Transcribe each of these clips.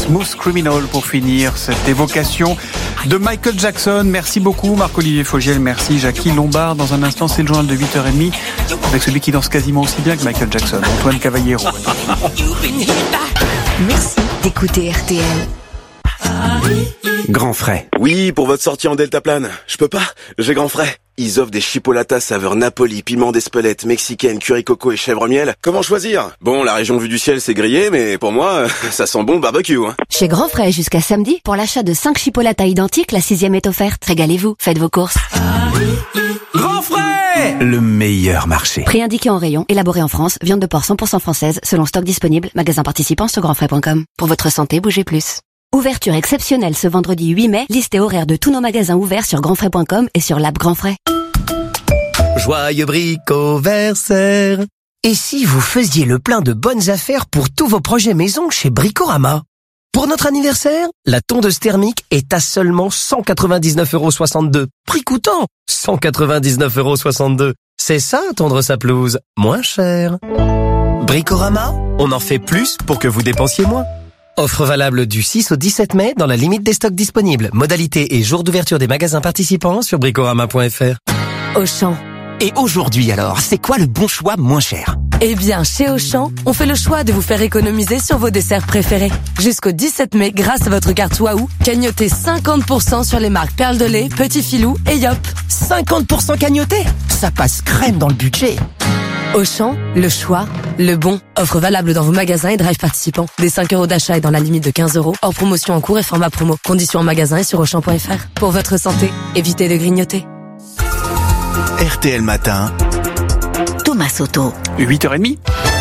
Smooth Criminal pour finir cette évocation de Michael Jackson. Merci beaucoup Marc-Olivier Fogiel, merci Jackie Lombard. Dans un instant, c'est le journal de 8h30 avec celui qui danse quasiment aussi bien que Michael Jackson, Antoine Cavallero. Merci d'écouter RTL. Grand Frais. Oui, pour votre sortie en deltaplane. Je peux pas, j'ai Grand Frais. Ils offrent des chipolatas saveur Napoli, piment d'Espelette, mexicaine, curry coco et chèvre miel. Comment choisir? Bon, la région vue du ciel c'est grillé, mais pour moi, ça sent bon le barbecue. Chez Grand Frais jusqu'à samedi, pour l'achat de 5 chipolatas identiques, la 6e est offerte. Régalez-vous, faites vos courses. Grand Frais, le meilleur marché. Prix indiqué en rayon, élaboré en France, viande de porc 100% française, selon stock disponible, magasin participant sur grandfrais.com. Pour votre santé, bougez plus. Ouverture exceptionnelle ce vendredi 8 mai, liste et horaire de tous nos magasins ouverts sur grandfrais.com et sur l'app Grand Frais. Joyeux bricoversaire. Et si vous faisiez le plein de bonnes affaires pour tous vos projets maison chez Bricorama? Pour notre anniversaire, la tondeuse thermique est à seulement 199,62 €. Prix coûtant 199,62 €. C'est ça, tondre sa pelouse, moins cher. Bricorama, on en fait plus pour que vous dépensiez moins. Offre valable du 6 au 17 mai dans la limite des stocks disponibles. Modalité et jour d'ouverture des magasins participants sur bricorama.fr. Auchan. Et aujourd'hui alors, c'est quoi le bon choix moins cher? Eh bien, chez Auchan, on fait le choix de vous faire économiser sur vos desserts préférés. Jusqu'au 17 mai, grâce à votre carte Waouh, cagnotez 50% sur les marques Perle de lait, Petit Filou et Yop. 50% cagnoté? Ça passe crème dans le budget. Auchan, le choix, le bon. Offre valable dans vos magasins et drive participants. Des 5 € d'achat et dans la limite de 15 €. Hors promotion en cours et format promo. Conditions en magasin et sur Auchan.fr. Pour votre santé, évitez de grignoter. RTL Matin. Thomas Soto. 8h30.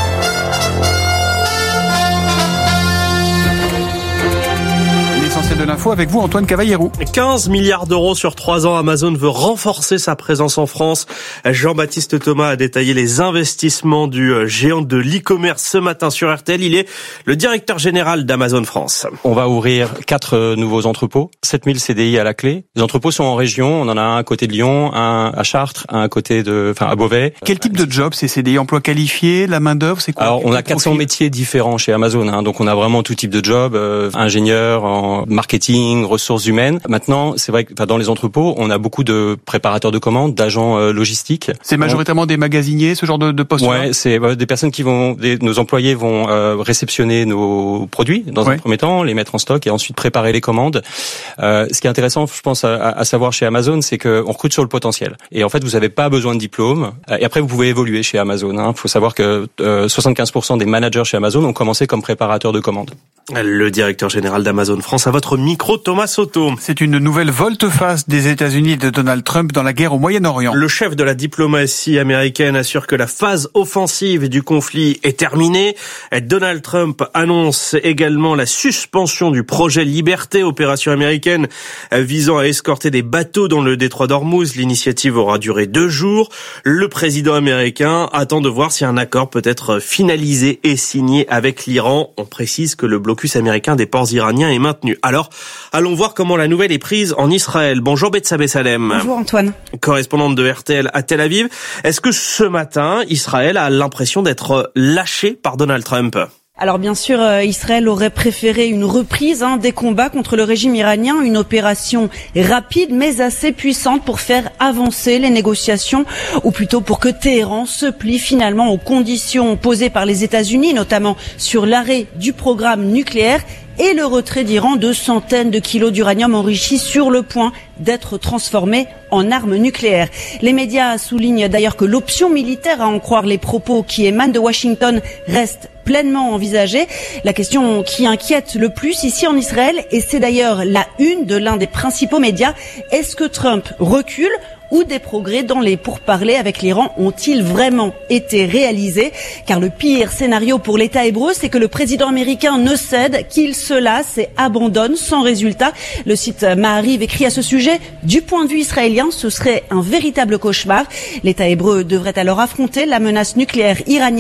L'essentiel de l'info avec vous, Antoine Cavallero. 15 milliards d'euros sur 3 ans. Amazon veut renforcer sa présence en France. Jean-Baptiste Thomas a détaillé les investissements du géant de l'e-commerce ce matin sur RTL. Il est le directeur général d'Amazon France. On va ouvrir 4 nouveaux entrepôts, 7000 CDI à la clé. Les entrepôts sont en région. On en a un à côté de Lyon, un à Chartres, un à côté à Beauvais. Quel type de job c'est CDI, emploi qualifié, la main d'œuvre, c'est quoi? Alors, on a 400 métiers différents chez Amazon, donc on a vraiment tout type de job, ingénieur en marketing, ressources humaines. Maintenant, c'est vrai que dans les entrepôts, on a beaucoup de préparateurs de commandes, d'agents logistiques. C'est majoritairement des magasiniers, ce genre de postes. Ouais, c'est des personnes nos employés vont réceptionner nos produits dans un premier temps, les mettre en stock et ensuite préparer les commandes. Ce qui est intéressant, je pense, à savoir chez Amazon, c'est qu'on recrute sur le potentiel. Et en fait, vous n'avez pas besoin de diplôme. Et après, vous pouvez évoluer chez Amazon. Il faut savoir que 75% des managers chez Amazon ont commencé comme préparateurs de commandes. Le directeur général d'Amazon France à votre micro, Thomas Soto. C'est une nouvelle volte-face des États-Unis et de Donald Trump dans la guerre au Moyen-Orient. Le chef de la diplomatie américaine assure que la phase offensive du conflit est terminée. Donald Trump annonce également la suspension du projet Liberté, opération américaine visant à escorter des bateaux dans le détroit d'Ormuz. L'initiative aura duré 2 jours. Le président américain attend de voir si un accord peut être finalisé et signé avec l'Iran. On précise que le blocus américain des ports iraniens est maintenu. Alors, allons voir comment la nouvelle est prise en Israël. Bonjour Betsabé Salem. Bonjour Antoine. Correspondante de RTL à Tel Aviv. Est-ce que ce matin, Israël a l'impression d'être lâché par Donald Trump ? Alors bien sûr, Israël aurait préféré une reprise des combats contre le régime iranien, une opération rapide mais assez puissante pour faire avancer les négociations, ou plutôt pour que Téhéran se plie finalement aux conditions posées par les États-Unis, notamment sur l'arrêt du programme nucléaire et le retrait d'Iran de centaines de kilos d'uranium enrichi sur le point d'être transformé en arme nucléaire. Les médias soulignent d'ailleurs que l'option militaire, à en croire les propos qui émanent de Washington, reste pleinement envisagée. La question qui inquiète le plus ici en Israël, et c'est d'ailleurs la une de l'un des principaux médias, est-ce que Trump recule ou des progrès dans les pourparlers avec l'Iran ont-ils vraiment été réalisés? Car le pire scénario pour l'État hébreu, c'est que le président américain ne cède, qu'il se lasse et abandonne sans résultat. Le site Maariv écrit à ce sujet: du point de vue israélien, ce serait un véritable cauchemar. L'État hébreu devrait alors affronter la menace nucléaire iranienne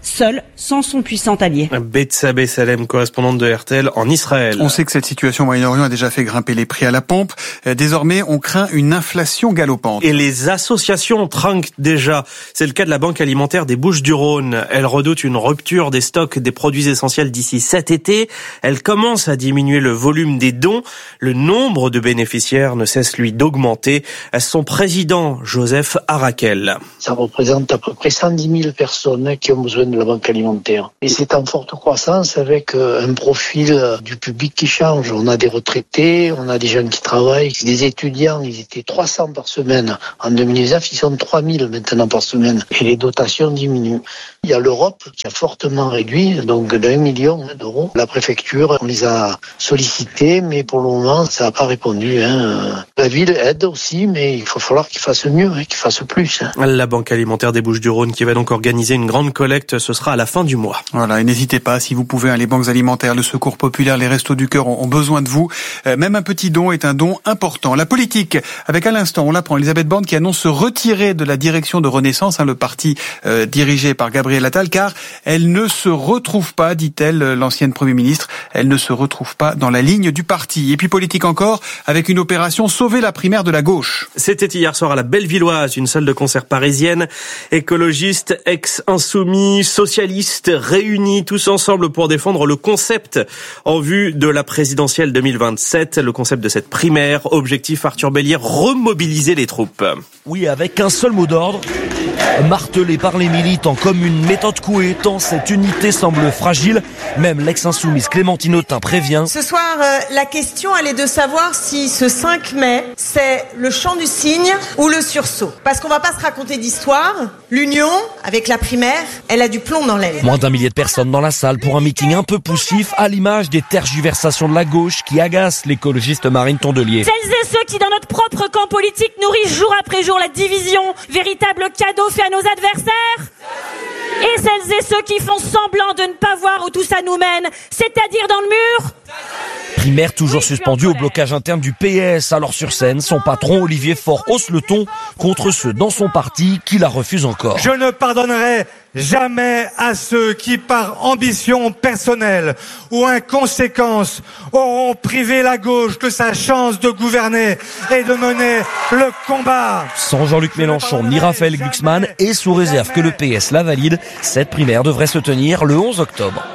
seul, sans son puissant allié. Betsabé Salem, correspondante de RTL en Israël. On sait que cette situation au Moyen-Orient a déjà fait grimper les prix à la pompe. Désormais, on craint une inflation galopante. Et les associations trinquent déjà. C'est le cas de la Banque alimentaire des Bouches-du-Rhône. Elle redoute une rupture des stocks des produits essentiels d'ici cet été. Elle commence à diminuer le volume des dons. Le nombre de bénéficiaires ne cesse, lui, d'augmenter. Son président, Joseph Arakel. Ça représente à peu près 110 000 personnes qui ont besoin de la banque alimentaire. Et c'est en forte croissance avec un profil du public qui change. On a des retraités, on a des gens qui travaillent, des étudiants. Ils étaient 300 par semaine. En 2019, ils sont 3000 maintenant par semaine. Et les dotations diminuent. Il y a l'Europe qui a fortement réduit, donc d'1 million d'euros. La préfecture, on les a sollicités, mais pour le moment, ça n'a pas répondu. La ville aide aussi, mais il va falloir qu'ils fassent mieux, qu'ils fassent plus. La Banque alimentaire des Bouches-du-Rhône qui va donc organiser une grande collecte, ce sera à la fin du mois. Voilà, et n'hésitez pas, si vous pouvez, les banques alimentaires, le Secours populaire, les Restos du Cœur ont besoin de vous. Même un petit don est un don important. La politique, avec à l'instant, on l'apprend, Elisabeth Borne qui annonce se retirer de la direction de Renaissance, le parti dirigé par Gabriel Attal, car elle ne se retrouve pas, dit-elle, l'ancienne Premier ministre, elle ne se retrouve pas dans la ligne du parti. Et puis politique encore, avec une opération Sauver la primaire de la gauche. C'était hier soir à la Bellevilloise, une salle de concert parisienne. Écologistes, ex-insoumis, socialistes, réunis tous ensemble pour défendre le concept en vue de la présidentielle 2027. Le concept de cette primaire, objectif Arthur Bélier, remobiliser les troupes. Oui, avec un seul mot d'ordre, martelé par les militants comme une méthode couée, tant cette unité semble fragile. Même l'ex-insoumise Clémentine Autain prévient. Ce soir, la question, elle est de savoir si ce 5 mai, c'est le chant du cygne ou le sursaut. Parce qu'on va pas se raconter d'histoire. L'union, avec la primaire, elle a du plomb dans l'aile. Moins d'1 millier de personnes dans la salle pour un meeting un peu poussif, à l'image des tergiversations de la gauche qui agacent l'écologiste Marine Tondelier. Celles et ceux qui, dans notre propre camp politique, nourrissent jour après jour la division, véritable cadeau fait à nos adversaires. Et celles et ceux qui font semblant de ne pas voir où tout ça nous mène, c'est-à-dire dans le mur. Primaire toujours suspendue au blocage interne du PS. Alors sur scène, son patron Olivier Faure hausse le ton contre ceux dans son parti qui la refusent encore. Je ne pardonnerai jamais à ceux qui, par ambition personnelle ou inconséquence, auront privé la gauche de sa chance de gouverner et de mener le combat. Sans Jean-Luc Mélenchon ni Raphaël Glucksmann, et sous réserve que le PS la valide, cette primaire devrait se tenir le 11 octobre.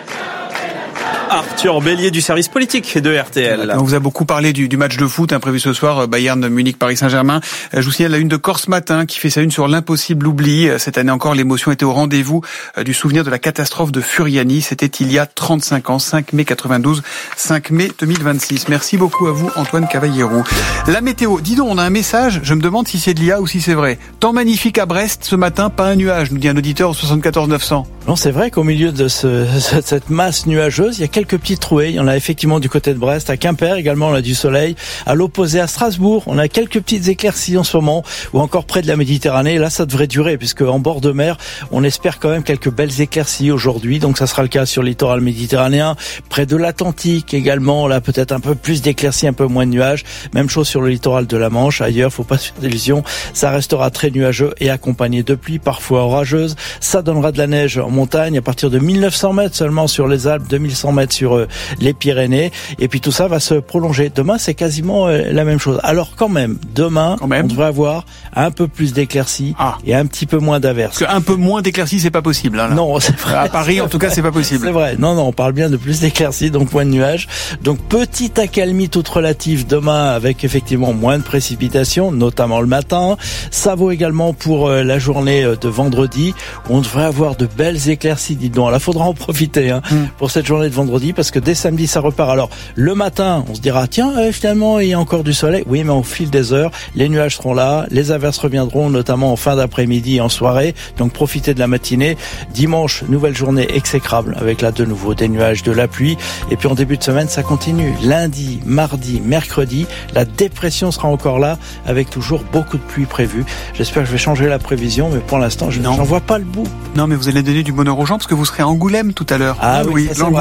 Arthur Bélier du service politique de RTL. On vous a beaucoup parlé du match de foot prévu ce soir, Bayern Munich Paris Saint-Germain. Je vous signale la une de Corse Matin qui fait sa une sur l'impossible oubli. Cette année encore, l'émotion était au rendez-vous du souvenir de la catastrophe de Furiani. C'était il y a 35 ans, 5 mai 92, 5 mai 2026. Merci beaucoup à vous, Antoine Cavallero. La météo. Dis donc, on a un message. Je me demande si c'est de l'IA ou si c'est vrai. Temps magnifique à Brest ce matin, pas un nuage, nous dit un auditeur au 74 900. Non, c'est vrai qu'au milieu de cette masse nuageuse, il y a quelques petites trouées. Il y en a effectivement du côté de Brest, à Quimper également, on a du soleil. À l'opposé, à Strasbourg, on a quelques petites éclaircies en ce moment, ou encore près de la Méditerranée. Là, ça devrait durer, puisque en bord de mer, on espère quand même quelques belles éclaircies aujourd'hui. Donc, ça sera le cas sur le littoral méditerranéen, près de l'Atlantique également. Là, peut-être un peu plus d'éclaircies, un peu moins de nuages. Même chose sur le littoral de la Manche. Ailleurs, faut pas se faire d'illusions. Ça restera très nuageux et accompagné de pluie, parfois orageuses. Ça donnera de la neige en montagne à partir de 1900 mètres seulement sur les Alpes, 2100 mètres sur les Pyrénées. Et puis tout ça va se prolonger. Demain, c'est quasiment la même chose. Alors quand même, demain, on devrait avoir un peu plus d'éclaircies et un petit peu moins d'averses. Un peu moins d'éclaircies, c'est pas possible. Là. Non, c'est vrai. À Paris, en tout cas, c'est pas possible. C'est vrai. Non, on parle bien de plus d'éclaircies, donc moins de nuages. Donc petite accalmie toute relative demain avec effectivement moins de précipitations, notamment le matin. Ça vaut également pour la journée de vendredi. On devrait avoir de belles éclaircies, dites donc. Là, faudra en profiter pour cette journée de vendredi parce que dès samedi, ça repart. Alors, le matin, on se dira, tiens, finalement, il y a encore du soleil. Oui, mais au fil des heures, les nuages seront là, les averses reviendront, notamment en fin d'après-midi et en soirée. Donc, profitez de la matinée. Dimanche, nouvelle journée exécrable avec là, de nouveau, des nuages, de la pluie. Et puis, en début de semaine, ça continue. Lundi, mardi, mercredi, la dépression sera encore là avec toujours beaucoup de pluie prévue. J'espère que je vais changer la prévision, mais pour l'instant, j'en vois pas le bout. Non, mais vous allez donner du bonheur aux gens parce que vous serez à Angoulême tout à l'heure. Ah oui, l'Angoulême pour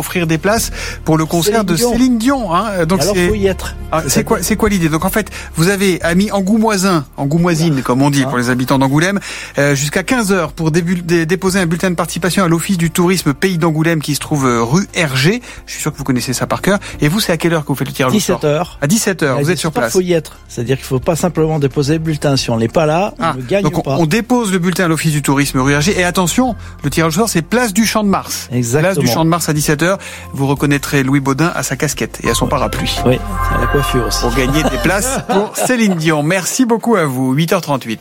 offrir des places pour le concert de Céline Dion. Hein. Donc alors, faut y être. C'est quoi l'idée? Donc en fait, vous avez mis Angoumoisine, comme on dit pour les habitants d'Angoulême, jusqu'à 15h pour déposer un bulletin de participation à l'Office du tourisme Pays d'Angoulême qui se trouve rue Hergé. Je suis sûr que vous connaissez ça par cœur. Et vous, c'est à quelle heure que vous faites le tirage au sort? 17h. À 17h, vous êtes sur place. Il faut y être. C'est-à-dire qu'il faut pas simplement déposer le bulletin. Si on n'est pas là, on ne gagne donc pas. On dépose le bulletin à l'Office du tourisme rue Hergé. Et attention, le tirage au sort, c'est place du Champ de Mars. Exactement. Place du Champ de Mars à 17h. Vous reconnaîtrez Louis Baudin à sa casquette et à son parapluie. Oui, à la coiffure aussi. Pour gagner des places pour Céline Dion. Merci beaucoup à vous. 8h38.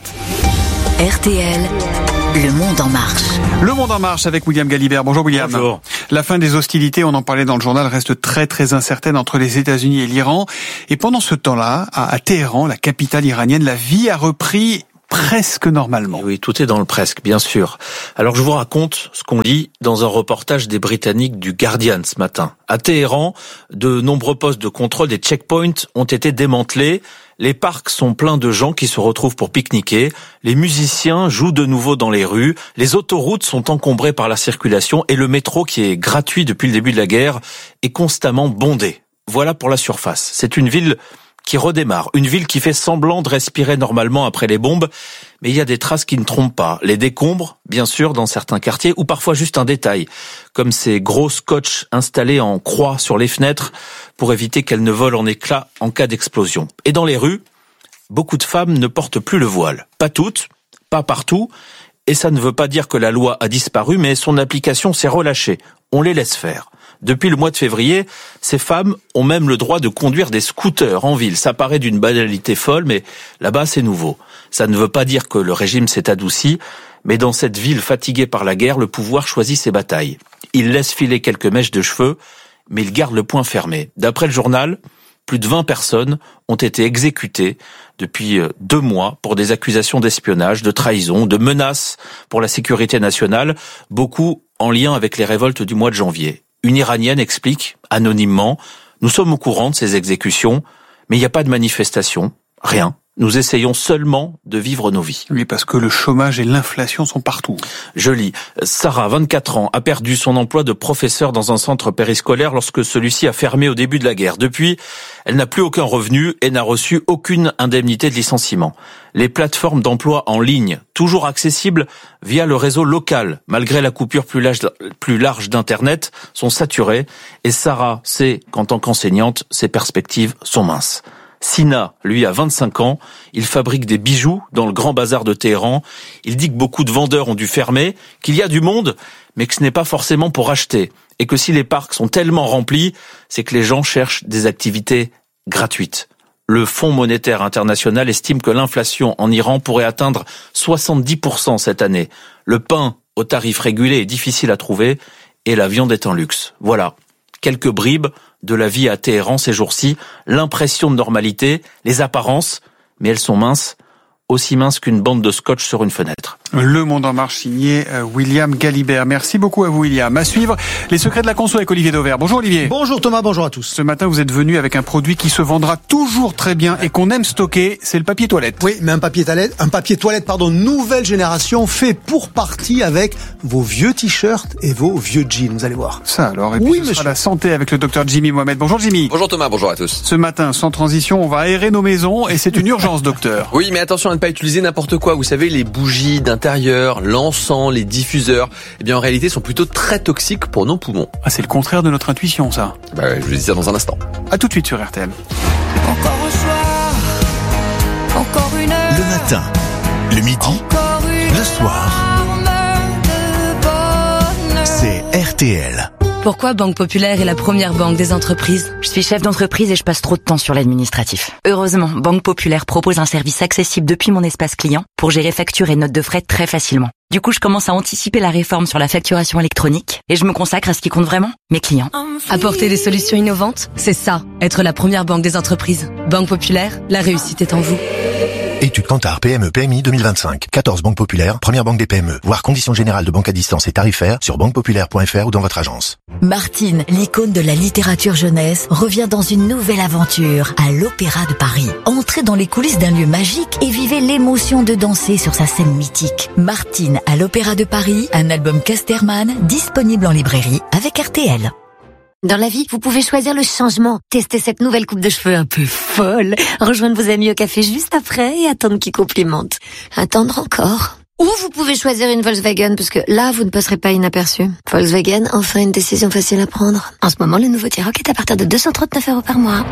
RTL, Le Monde en Marche. Le Monde en Marche avec William Galibert. Bonjour William. Bonjour. La fin des hostilités, on en parlait dans le journal, reste très très incertaine entre les États-Unis et l'Iran. Et pendant ce temps-là, à Téhéran, la capitale iranienne, la vie a repris presque normalement. Oui, tout est dans le presque, bien sûr. Alors je vous raconte ce qu'on lit dans un reportage des Britanniques du Guardian ce matin. À Téhéran, de nombreux postes de contrôle des checkpoints ont été démantelés. Les parcs sont pleins de gens qui se retrouvent pour pique-niquer. Les musiciens jouent de nouveau dans les rues. Les autoroutes sont encombrées par la circulation et le métro, qui est gratuit depuis le début de la guerre, est constamment bondé. Voilà pour la surface. C'est une ville qui redémarre, une ville qui fait semblant de respirer normalement après les bombes, mais il y a des traces qui ne trompent pas. Les décombres, bien sûr, dans certains quartiers, ou parfois juste un détail, comme ces gros scotch installés en croix sur les fenêtres pour éviter qu'elles ne volent en éclats en cas d'explosion. Et dans les rues, beaucoup de femmes ne portent plus le voile. Pas toutes, pas partout, et ça ne veut pas dire que la loi a disparu, mais son application s'est relâchée. On les laisse faire. Depuis le mois de février, ces femmes ont même le droit de conduire des scooters en ville. Ça paraît d'une banalité folle, mais là-bas c'est nouveau. Ça ne veut pas dire que le régime s'est adouci, mais dans cette ville fatiguée par la guerre, le pouvoir choisit ses batailles. Il laisse filer quelques mèches de cheveux, mais il garde le poing fermé. D'après le journal, plus de 20 personnes ont été exécutées depuis 2 mois pour des accusations d'espionnage, de trahison, de menaces pour la sécurité nationale, beaucoup en lien avec les révoltes du mois de janvier. Une Iranienne explique, anonymement, « Nous sommes au courant de ces exécutions, mais il n'y a pas de manifestation, rien. Nous essayons seulement de vivre nos vies. » Oui, parce que le chômage et l'inflation sont partout. Je lis. Sarah, 24 ans, a perdu son emploi de professeur dans un centre périscolaire lorsque celui-ci a fermé au début de la guerre. Depuis, elle n'a plus aucun revenu et n'a reçu aucune indemnité de licenciement. Les plateformes d'emploi en ligne, toujours accessibles via le réseau local, malgré la coupure plus large d'Internet, sont saturées. Et Sarah sait qu'en tant qu'enseignante, ses perspectives sont minces. Sina, lui, a 25 ans. Il fabrique des bijoux dans le grand bazar de Téhéran. Il dit que beaucoup de vendeurs ont dû fermer, qu'il y a du monde, mais que ce n'est pas forcément pour acheter. Et que si les parcs sont tellement remplis, c'est que les gens cherchent des activités gratuites. Le Fonds monétaire international estime que l'inflation en Iran pourrait atteindre 70% cette année. Le pain au tarif régulé est difficile à trouver et la viande est un luxe. Voilà, quelques bribes de la vie à Téhéran ces jours-ci, l'impression de normalité, les apparences, mais elles sont minces, aussi minces qu'une bande de scotch sur une fenêtre. Le Monde en Marche signé William Galibert. Merci beaucoup à vous William. À suivre, les secrets de la conso avec Olivier Dauvert. Bonjour Olivier. Bonjour Thomas, bonjour à tous. Ce matin, vous êtes venu avec un produit qui se vendra toujours très bien et qu'on aime stocker, c'est le papier toilette. Oui, mais un papier toilette, nouvelle génération, fait pour partie avec vos vieux t-shirts et vos vieux jeans, vous allez voir. Ça alors, et puis ce sera la santé avec le docteur Jimmy Mohamed. Bonjour Jimmy. Bonjour Thomas, bonjour à tous. Ce matin, sans transition, on va aérer nos maisons et c'est une urgence docteur. Oui, mais attention à ne pas utiliser n'importe quoi. Vous savez, les bougies d'intérieur, l'encens, les diffuseurs, eh bien en réalité sont plutôt très toxiques pour nos poumons. Ah, c'est le contraire de notre intuition ça. Bah, je vous dis ça dans un instant. À tout de suite sur RTL. Encore un soir, encore une heure. Le matin, le midi, le soir. C'est RTL. Pourquoi Banque Populaire est la première banque des entreprises ? Je suis chef d'entreprise et je passe trop de temps sur l'administratif. Heureusement, Banque Populaire propose un service accessible depuis mon espace client pour gérer factures et notes de frais très facilement. Du coup, je commence à anticiper la réforme sur la facturation électronique et je me consacre à ce qui compte vraiment, mes clients. Apporter des solutions innovantes, c'est ça, être la première banque des entreprises. Banque Populaire, la réussite est en vous. Étude Kantar PME PMI 2025. 14 banques populaires, première banque des PME. Voir conditions générales de banque à distance et tarifaires sur banquepopulaire.fr ou dans votre agence. Martine, l'icône de la littérature jeunesse, revient dans une nouvelle aventure à l'Opéra de Paris. Entrez dans les coulisses d'un lieu magique et vivez l'émotion de danser sur sa scène mythique. Martine à l'Opéra de Paris, un album Casterman disponible en librairie avec RTL. Dans la vie, vous pouvez choisir le changement. Tester cette nouvelle coupe de cheveux un peu folle. Rejoindre vos amis au café juste après et attendre qu'ils complimentent. Attendre encore. Ou vous pouvez choisir une Volkswagen, parce que là, vous ne passerez pas inaperçu. Volkswagen, enfin une décision facile à prendre. En ce moment, le nouveau T-Roc est à partir de 239 € par mois.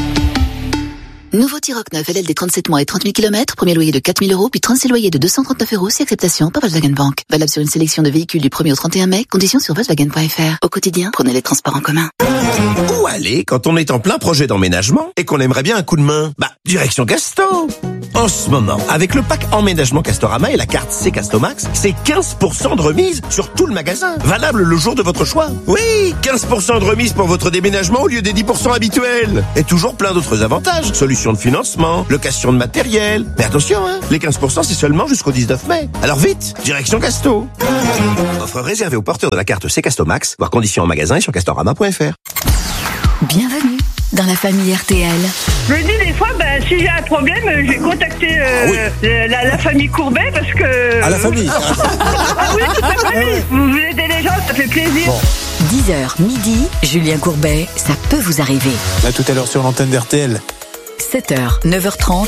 Nouveau T-Roc 9, LLD 37 mois et 30 000 km, premier loyer de 4 000 €, puis 36 loyers de 239 € si acceptation par Volkswagen Bank. Valable sur une sélection de véhicules du 1er au 31 mai, conditions sur Volkswagen.fr. Au quotidien, prenez les transports en commun. Où aller quand on est en plein projet d'emménagement et qu'on aimerait bien un coup de main? Direction Casto. En ce moment, avec le pack emménagement Castorama et la carte C-Castomax, c'est 15% de remise sur tout le magasin. Valable le jour de votre choix. Oui, 15% de remise pour votre déménagement au lieu des 10% habituels. Et toujours plein d'autres avantages. Solutions de financement, location de matériel. Mais attention, les 15% c'est seulement jusqu'au 19 mai. Alors vite, direction Casto. Offre réservée aux porteurs de la carte C-Castomax, voir conditions en magasin et sur castorama.fr. Bienvenue dans la famille RTL. Je me dis des fois, si j'ai un problème, je vais contacter la famille Courbet parce que... À la famille. Ah oui, toute la famille. Vous aidez les gens, ça fait plaisir. 10h, midi, Julien Courbet, ça peut vous arriver. À tout à l'heure sur l'antenne d'RTL. 7h, 9h30.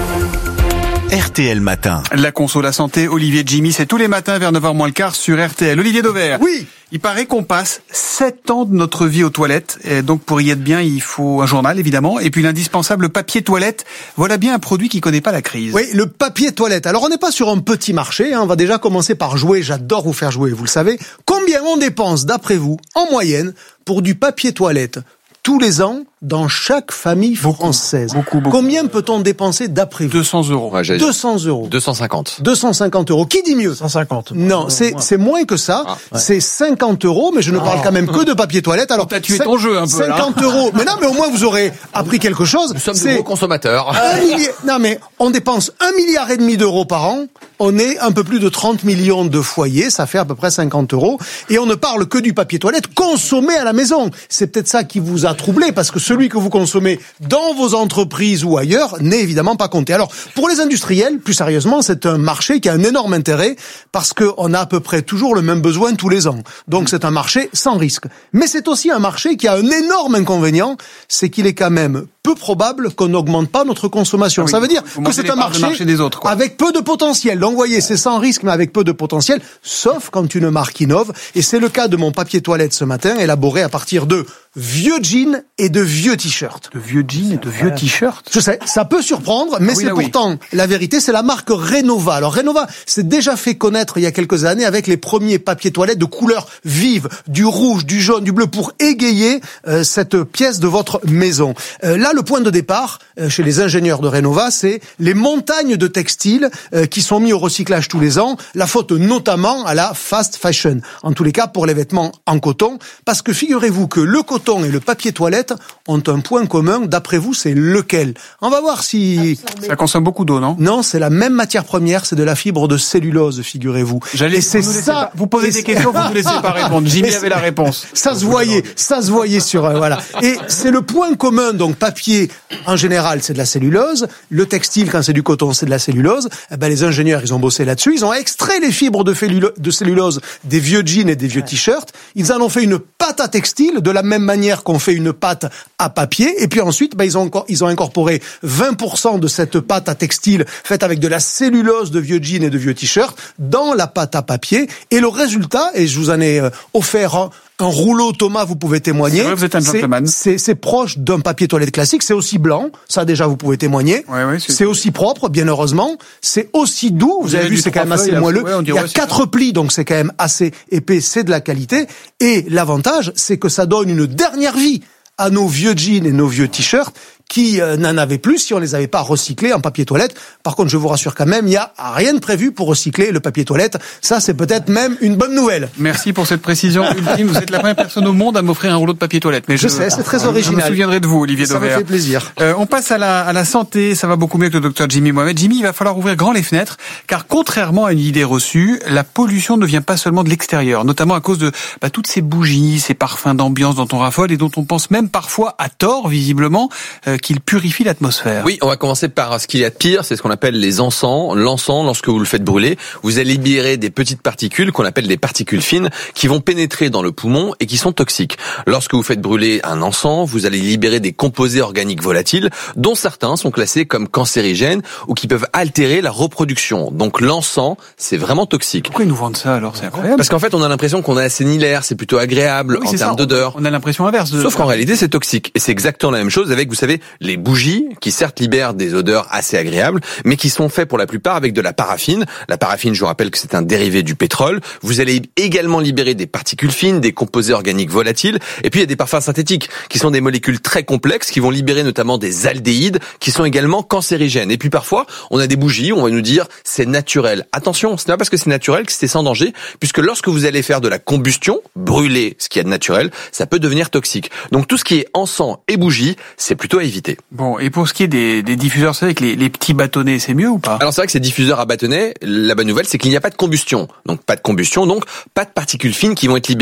RTL Matin. La conso, la santé, Olivier Jimmy, c'est tous les matins vers 9h moins le quart sur RTL. Olivier Dauvert. Oui. Il paraît qu'on passe 7 ans de notre vie aux toilettes. Et donc pour y être bien, il faut un journal évidemment. Et puis l'indispensable papier toilette. Voilà bien un produit qui connaît pas la crise. Oui, le papier toilette. Alors on n'est pas sur un petit marché. On va déjà commencer par jouer. J'adore vous faire jouer, vous le savez. Combien on dépense, d'après vous, en moyenne, pour du papier toilette tous les ans dans chaque famille française? Beaucoup. Combien peut-on dépenser d'après vous? 200 €. Ouais, 200 €. 250. 250 €. Qui dit mieux? 150. Non, c'est moins que ça. C'est 50 €, mais je ne parle quand même que de papier toilette. Alors, t'as tué ton jeu un peu, 50 €. Mais non, mais au moins vous aurez appris quelque chose. Nous sommes de gros consommateurs. Non, mais on dépense 1,5 milliard d'euros par an. On est un peu plus de 30 millions de foyers. Ça fait à peu près 50 €. Et on ne parle que du papier toilette consommé à la maison. C'est peut-être ça qui vous a troublé, parce que celui que vous consommez dans vos entreprises ou ailleurs n'est évidemment pas compté. Alors, pour les industriels, plus sérieusement, c'est un marché qui a un énorme intérêt parce qu'on a à peu près toujours le même besoin tous les ans. Donc, c'est un marché sans risque. Mais c'est aussi un marché qui a un énorme inconvénient, c'est qu'il est quand même peu probable qu'on n'augmente pas notre consommation. Oui, ça veut dire que c'est un marché des autres, quoi. Avec peu de potentiel. Donc, vous voyez, c'est sans risque, mais avec peu de potentiel, sauf quand une marque innove. Et c'est le cas de mon papier toilette ce matin, élaboré à partir de vieux jeans et de vieux t-shirts. De vieux jeans et de vieux t-shirts? Je sais, ça peut surprendre, mais c'est pourtant la vérité. C'est la marque Renova. Alors Renova s'est déjà fait connaître il y a quelques années avec les premiers papiers toilettes de couleurs vives, du rouge, du jaune, du bleu, pour égayer cette pièce de votre maison. Là, le point de départ chez les ingénieurs de Renova, c'est les montagnes de textiles qui sont mis au recyclage tous les ans. La faute notamment à la fast fashion. En tous les cas, pour les vêtements en coton, parce que figurez-vous que le coton et le papier toilette ont un point commun. D'après vous, c'est lequel? On va voir si... Ça consomme beaucoup d'eau, non? Non, c'est la même matière première, c'est de la fibre de cellulose, figurez-vous. Et c'est ça... Vous posez des questions, vous ne laissez pas répondre. Jimmy avait la réponse. Ça se voyait sur... voilà. Et c'est le point commun, donc papier, en général, c'est de la cellulose. Le textile, quand c'est du coton, c'est de la cellulose. Eh ben, les ingénieurs, ils ont bossé là-dessus. Ils ont extrait les fibres de cellulose des vieux jeans et des vieux t-shirts. Ils en ont fait une pâte à textile, de la même manière qu'on fait une pâte à papier, et puis ensuite ils ont incorporé 20% de cette pâte à textile faite avec de la cellulose de vieux jeans et de vieux t-shirts dans la pâte à papier, et le résultat, et je vous en ai offert un rouleau, Thomas, vous pouvez témoigner. C'est vrai, vous êtes un gentleman. C'est proche d'un papier toilette classique, c'est aussi blanc, ça déjà vous pouvez témoigner. C'est aussi propre, bien heureusement. C'est aussi doux, vous avez vu, c'est quand même assez moelleux. Il y a 4 plis, donc c'est quand même assez épais, c'est de la qualité. Et l'avantage, c'est que ça donne une dernière vie à nos vieux jeans et nos vieux t-shirts qui n'en avaient plus si on les avait pas recyclés en papier toilette. Par contre, je vous rassure quand même, il y a rien de prévu pour recycler le papier toilette. Ça, c'est peut-être même une bonne nouvelle. Merci pour cette précision ultime. Vous êtes la première personne au monde à m'offrir un rouleau de papier toilette. Mais je sais, c'est très original. Je me souviendrai de vous, Olivier Dauvert. Ça me fait plaisir. On passe à la santé. Ça va beaucoup mieux que le docteur Jimmy Mohamed. Jimmy, il va falloir ouvrir grand les fenêtres, car contrairement à une idée reçue, la pollution ne vient pas seulement de l'extérieur, notamment à cause de toutes ces bougies, ces parfums d'ambiance dont on raffole et dont on pense même parfois à tort, visiblement, qu'il purifie l'atmosphère. Oui, on va commencer par ce qu'il y a de pire, c'est ce qu'on appelle les encens. L'encens, lorsque vous le faites brûler, vous allez libérer des petites particules qu'on appelle des particules fines qui vont pénétrer dans le poumon et qui sont toxiques. Lorsque vous faites brûler un encens, vous allez libérer des composés organiques volatiles dont certains sont classés comme cancérigènes ou qui peuvent altérer la reproduction. Donc l'encens, c'est vraiment toxique. Pourquoi ils nous vendent ça alors? C'est incroyable. Parce qu'en fait, on a l'impression qu'on a assaini l'air, c'est plutôt agréable en termes d'odeur. On a l'impression inverse. Sauf qu'en réalité, c'est toxique. Et c'est exactement la même chose avec, vous savez, les bougies qui certes libèrent des odeurs assez agréables, mais qui sont faits pour la plupart avec de la paraffine. La paraffine, je vous rappelle que c'est un dérivé du pétrole. Vous allez également libérer des particules fines, des composés organiques volatiles. Et puis, il y a des parfums synthétiques qui sont des molécules très complexes qui vont libérer notamment des aldéhydes qui sont également cancérigènes. Et puis parfois, on a des bougies, on va nous dire c'est naturel. Attention, ce n'est pas parce que c'est naturel que c'est sans danger, puisque lorsque vous allez faire de la combustion, brûler ce qu'il y a de naturel, ça peut devenir toxique. Donc tout ce qui est encens et bougies, c'est plutôt à éviter. Bon, et pour ce qui est des diffuseurs, c'est avec les petits bâtonnets, c'est mieux ou pas? Alors c'est vrai que ces diffuseurs à bâtonnets, la bonne nouvelle, c'est qu'il n'y a pas de combustion. Donc pas de combustion, donc pas de particules fines qui vont être libérées.